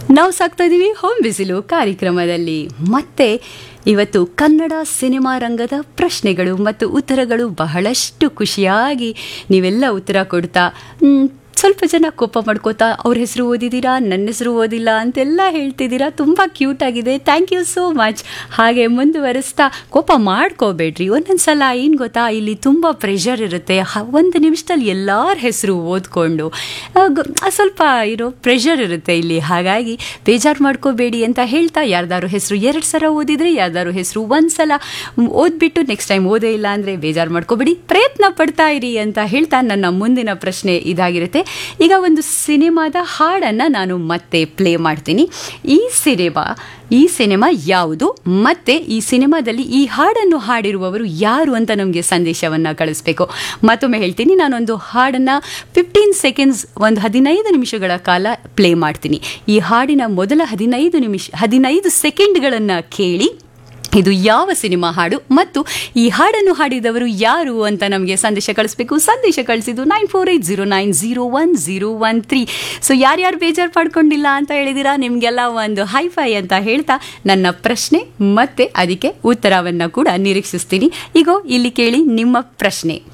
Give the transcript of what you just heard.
ನಾವು ಸಾಕ್ತಾ ಇದ್ದೀವಿ ಹೋಮ್ ಬಿಸಿಲು ಕಾರ್ಯಕ್ರಮದಲ್ಲಿ. ಮತ್ತೆ ಇವತ್ತು ಕನ್ನಡ ಸಿನಿಮಾ ರಂಗದ ಪ್ರಶ್ನೆಗಳು ಮತ್ತು ಉತ್ತರಗಳು ಬಹಳಷ್ಟು ಖುಷಿಯಾಗಿ ನೀವೆಲ್ಲ ಉತ್ತರ ಕೊಡ್ತಾ ಸ್ವಲ್ಪ ಜನ ಕೋಪ ಮಾಡ್ಕೋತಾ ಅವ್ರ ಹೆಸರು ಓದಿದ್ದೀರಾ, ನನ್ನ ಹೆಸರು ಓದಿಲ್ಲ ಅಂತೆಲ್ಲ ಹೇಳ್ತಿದ್ದೀರಾ. ತುಂಬ ಕ್ಯೂಟ್ ಆಗಿದೆ. Thank you so much. ಹಾಗೆ ಮುಂದುವರಿಸ್ತಾ ಕೋಪ ಮಾಡ್ಕೋಬೇಡ್ರಿ. ಒಂದೊಂದ್ಸಲ ಏನು ಗೊತ್ತಾ, ಇಲ್ಲಿ ತುಂಬ ಪ್ರೆಷರ್ ಇರುತ್ತೆ. ಒಂದು ನಿಮಿಷದಲ್ಲಿ ಎಲ್ಲರ ಹೆಸರು ಓದ್ಕೊಂಡು ಸ್ವಲ್ಪ ಪ್ರೆಷರ್ ಇರುತ್ತೆ ಇಲ್ಲಿ. ಹಾಗಾಗಿ ಬೇಜಾರು ಮಾಡ್ಕೋಬೇಡಿ ಅಂತ ಹೇಳ್ತಾ, ಯಾರ್ದಾರು ಹೆಸರು 2 ಸಲ ಓದಿದರೆ, ಯಾರ್ದಾರು ಹೆಸರು 1 ಸಲ ಓದ್ಬಿಟ್ಟು ನೆಕ್ಸ್ಟ್ ಟೈಮ್ ಓದೇ ಇಲ್ಲ ಅಂದರೆ ಬೇಜಾರು ಮಾಡ್ಕೋಬೇಡಿ, ಪ್ರಯತ್ನ ಪಡ್ತಾ ಇರಿ ಅಂತ ಹೇಳ್ತಾ ನನ್ನ ಮುಂದಿನ ಪ್ರಶ್ನೆ ಇದಾಗಿರುತ್ತೆ. ಈಗ ಒಂದು ಸಿನಿಮಾದ ಹಾಡನ್ನು ನಾನು ಮತ್ತೆ ಪ್ಲೇ ಮಾಡ್ತೀನಿ. ಈ ಸಿನಿಮಾ ಯಾವುದು ಮತ್ತು ಈ ಸಿನಿಮಾದಲ್ಲಿ ಈ ಹಾಡನ್ನು ಹಾಡಿರುವವರು ಯಾರು ಅಂತ ನಮಗೆ ಸಂದೇಶವನ್ನು ಕಳಿಸ್ಬೇಕು. ಮತ್ತೊಮ್ಮೆ ಹೇಳ್ತೀನಿ, ನಾನೊಂದು ಹಾಡನ್ನು 15 ಸೆಕೆಂಡ್ಸ್, ಒಂದು 15 ನಿಮಿಷಗಳ ಕಾಲ ಪ್ಲೇ ಮಾಡ್ತೀನಿ. ಈ ಹಾಡಿನ ಮೊದಲ 15 ಸೆಕೆಂಡ್ಗಳನ್ನು ಕೇಳಿ ಇದು ಯಾವ ಸಿನಿಮಾ ಹಾಡು ಮತ್ತು ಈ ಹಾಡನ್ನು ಹಾಡಿದವರು ಯಾರು ಅಂತ ನಮಗೆ ಸಂದೇಶ ಕಳಿಸ್ಬೇಕು. ಸಂದೇಶ ಕಳಿಸಿದ್ದು 9480901013. ಸೊ ಯಾರ್ಯಾರು ಬೇಜಾರು ಮಾಡ್ಕೊಂಡಿಲ್ಲ ಅಂತ ಹೇಳಿದಿರಾ, ನಿಮಗೆಲ್ಲ ಒಂದು ಹೈಫೈ ಅಂತ ಹೇಳ್ತಾ ನನ್ನ ಪ್ರಶ್ನೆ ಮತ್ತೆ ಅದಕ್ಕೆ ಉತ್ತರವನ್ನು ಕೂಡ ನಿರೀಕ್ಷಿಸ್ತೀನಿ. ಈಗ ಇಲ್ಲಿ ಕೇಳಿ ನಿಮ್ಮ ಪ್ರಶ್ನೆ.